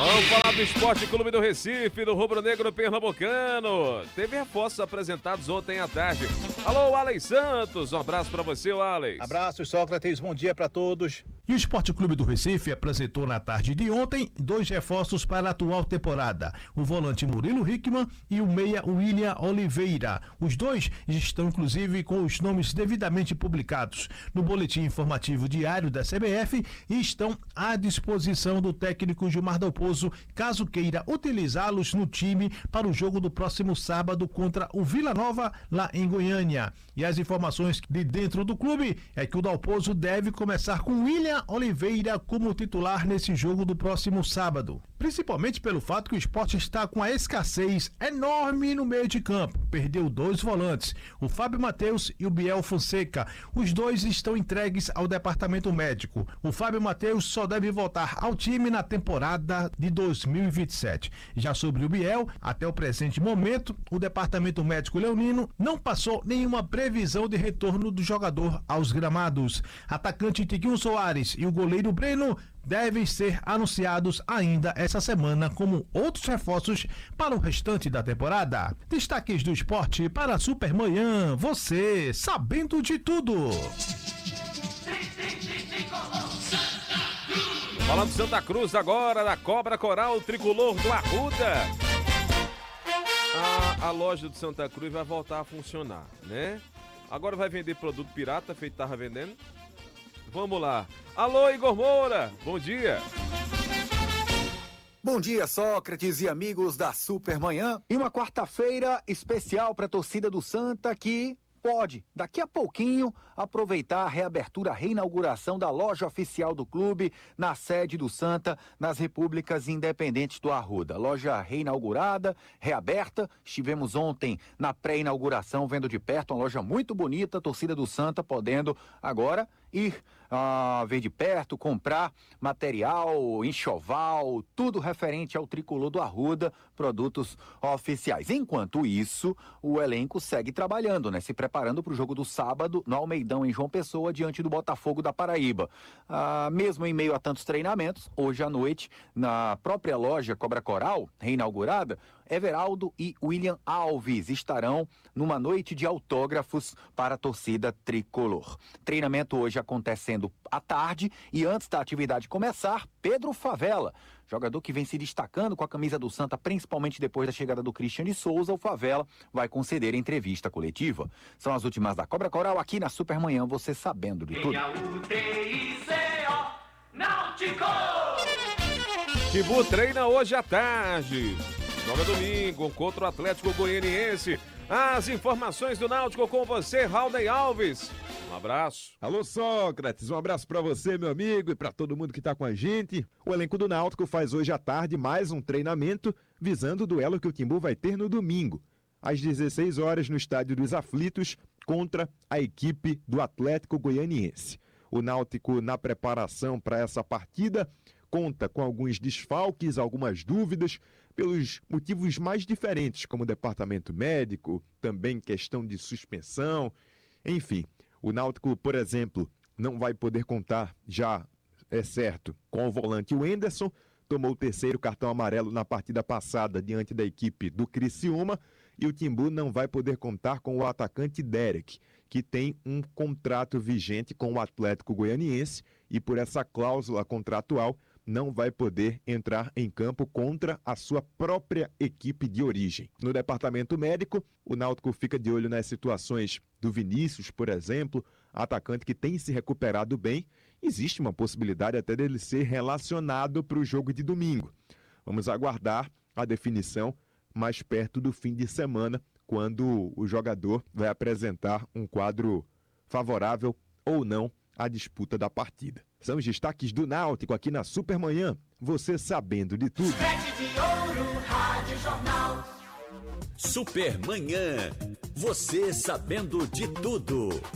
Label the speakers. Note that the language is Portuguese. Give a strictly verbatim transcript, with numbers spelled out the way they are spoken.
Speaker 1: Vamos falar do Esporte Clube do Recife, do Rubro Negro Pernambucano. Teve reforços apresentados ontem à tarde. Alô, Alex Santos, um abraço para você, Alex.
Speaker 2: Abraço, Sócrates, bom dia para todos.
Speaker 3: E o Esporte Clube do Recife apresentou na tarde de ontem dois reforços para a atual temporada, o volante Murilo Hickman e o meia William Oliveira. Os dois estão inclusive com os nomes devidamente publicados no boletim informativo diário da C B F e estão à disposição do técnico Gilmar Dalpozo, caso queira utilizá-los no time para o jogo do próximo sábado contra o Vila Nova, lá em Goiânia. E as informações de dentro do clube é que o Dalpozo deve começar com William Oliveira como titular nesse jogo do próximo sábado, principalmente pelo fato que o Sport está com a escassez enorme no meio de campo. Perdeu dois volantes, o Fábio Matheus e o Biel Fonseca. Os dois estão entregues ao departamento médico. O Fábio Matheus só deve voltar ao time na temporada de dois mil e vinte e sete. Já sobre o Biel, até o presente momento, o departamento médico leonino não passou nenhuma previsão de retorno do jogador aos gramados. Atacante Tiquinho Soares e o goleiro Breno devem ser anunciados ainda essa semana como outros reforços para o restante da temporada. Destaques do esporte para a Supermanhã, você sabendo de tudo.
Speaker 1: Falando de Santa Cruz agora, da Cobra Coral Tricolor do Arruda. A, a loja do Santa Cruz vai voltar a funcionar, né? Agora vai vender produto pirata, feito que tava vendendo. Vamos lá. Alô, Igor Moura, bom dia.
Speaker 4: Bom dia, Sócrates e amigos da Supermanhã. E uma quarta-feira especial para a torcida do Santa que pode, daqui a pouquinho, aproveitar a reabertura, a reinauguração da loja oficial do clube na sede do Santa, nas Repúblicas Independentes do Arruda. Loja reinaugurada, reaberta. Estivemos ontem na pré-inauguração vendo de perto, uma loja muito bonita, a torcida do Santa podendo agora ir a ver de perto, comprar material, enxoval, tudo referente ao tricolor do Arruda, produtos oficiais. Enquanto isso, o elenco segue trabalhando, né? Se preparando para o jogo do sábado no Almeidão, em João Pessoa, diante do Botafogo da Paraíba. Ah, mesmo em meio a tantos treinamentos, hoje à noite, na própria loja Cobra Coral, reinaugurada, Everaldo e William Alves estarão numa noite de autógrafos para a torcida tricolor. Treinamento hoje acontecendo à tarde e antes da atividade começar, Pedro Favela, jogador que vem se destacando com a camisa do Santa, principalmente depois da chegada do Christian de Souza, o Favela vai conceder entrevista coletiva. São as últimas da Cobra Coral aqui na Supermanhã, você sabendo de tudo.
Speaker 1: Timbu treina hoje à tarde. Joga domingo contra o Atlético Goianiense. As informações do Náutico com você, Raulney Alves. Um abraço.
Speaker 5: Alô, Sócrates, um abraço pra você, meu amigo, e pra todo mundo que tá com a gente. O elenco do Náutico faz hoje à tarde mais um treinamento visando o duelo que o Timbu vai ter no domingo, às dezesseis horas, no Estádio dos Aflitos, contra a equipe do Atlético Goianiense. O Náutico, na preparação para essa partida, conta com alguns desfalques, algumas dúvidas, pelos motivos mais diferentes, como departamento médico, também questão de suspensão, enfim. O Náutico, por exemplo, não vai poder contar, já é certo, com o volante Wenderson, tomou o terceiro cartão amarelo na partida passada diante da equipe do Criciúma, e o Timbu não vai poder contar com o atacante Derek, que tem um contrato vigente com o Atlético Goianiense e por essa cláusula contratual não vai poder entrar em campo contra a sua própria equipe de origem. No departamento médico, o Náutico fica de olho nas situações do Vinícius, por exemplo, atacante que tem se recuperado bem. Existe uma possibilidade até dele ser relacionado para o jogo de domingo. Vamos aguardar a definição mais perto do fim de semana, quando o jogador vai apresentar um quadro favorável ou não à disputa da partida. São os destaques do Náutico aqui na Supermanhã, você sabendo de tudo.
Speaker 6: Supermanhã, você sabendo de tudo.